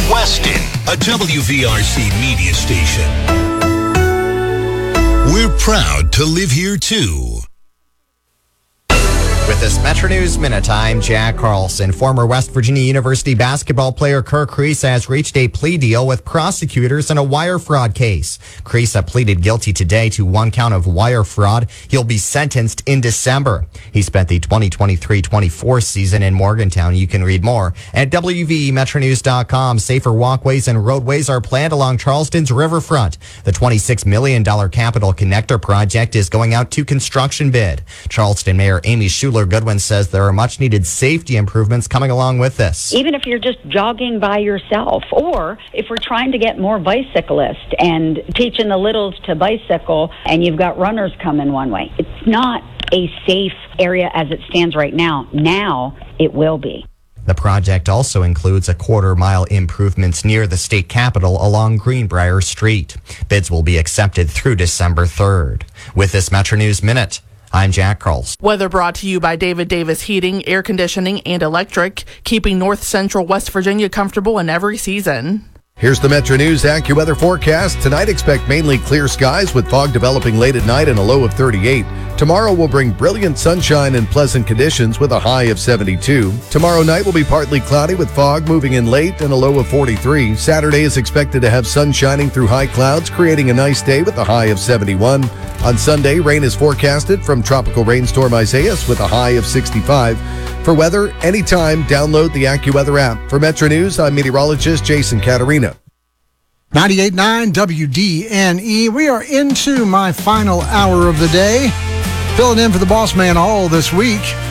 Weston, a WVRC media station. We're proud to live here, too. With this Metro News Minute, I'm Jack Carlson. Former West Virginia University basketball player Kerr Kriisa has reached a plea deal with prosecutors in a wire fraud case. Kriisa pleaded guilty today to one count of wire fraud. He'll be sentenced in December. He spent the 2023-24 season in Morgantown. You can read more at WVMetroNews.com. Safer walkways and roadways are planned along Charleston's riverfront. The $26 million Capital Connector project is going out to construction bid. Charleston Mayor Amy Schuler Goodwin says there are much needed safety improvements coming along with this. Even if you're just jogging by yourself, or if we're trying to get more bicyclists and teaching the littles to bicycle and you've got runners coming one way, it's not a safe area as it stands right now. Now it will be. The project also includes a quarter-mile improvements near the state capitol along Greenbrier Street. Bids will be accepted through December 3rd. With this Metro News Minute, I'm Jack Carlson. Weather brought to you by David Davis Heating, Air Conditioning, and Electric, keeping North Central West Virginia comfortable in every season. Here's the Metro News AccuWeather forecast. Tonight, expect mainly clear skies with fog developing late at night and a low of 38. Tomorrow will bring brilliant sunshine and pleasant conditions with a high of 72. Tomorrow night will be partly cloudy with fog moving in late and a low of 43. Saturday is expected to have sun shining through high clouds, creating a nice day with a high of 71. On Sunday, rain is forecasted from tropical rainstorm Isaias with a high of 65. For weather, anytime, download the AccuWeather app. For Metro News, I'm meteorologist Jason Caterina. 98.9 WDNE. We are into my final hour of the day. Filling in for the boss man all this week.